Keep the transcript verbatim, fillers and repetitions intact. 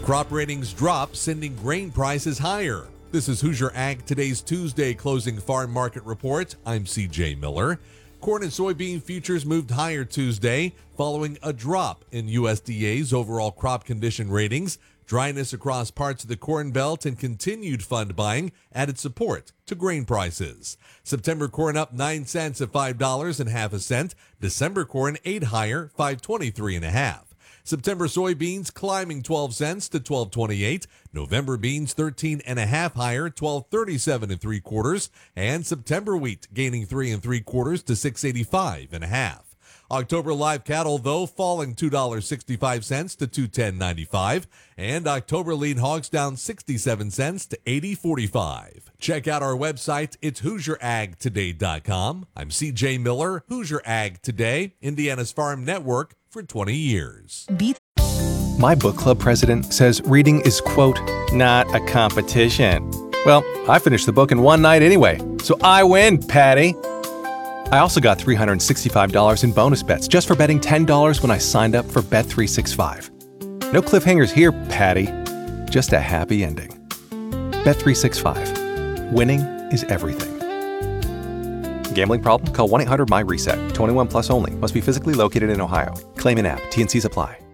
Crop ratings drop, sending grain prices higher. This is Hoosier Ag Today's Tuesday closing farm market report. I'm C J Miller. Corn and soybean futures moved higher Tuesday following a drop in U S D A's overall crop condition ratings. Dryness across parts of the Corn Belt and continued fund buying added support to grain prices. September corn up nine cents at five dollars and half a cent. December corn eight higher, five twenty-three and a half. September soybeans climbing twelve cents to twelve twenty-eight. November beans thirteen and a half higher, twelve thirty-seven and three quarters. And September wheat gaining three and three quarters to six eighty-five and a half. October live cattle, though, falling two dollars and sixty-five cents to two ten ninety-five. And October lean hogs down sixty-seven cents to eighty forty-five. Check out our website. It's Hoosier Ag Today dot com. I'm C J Miller, Hoosier Ag Today, Indiana's Farm Network for twenty years. My book club president says reading is, quote, not a competition. Well, I finished the book in one night anyway, so I win, Patty. I also got three hundred sixty-five dollars in bonus bets just for betting ten dollars when I signed up for Bet three sixty-five. No cliffhangers here, Patty. Just a happy ending. Bet three sixty-five. Winning is everything. Gambling problem? Call one eight hundred M Y RESET. twenty-one plus only. Must be physically located in Ohio. Claim in app. T and Cs apply.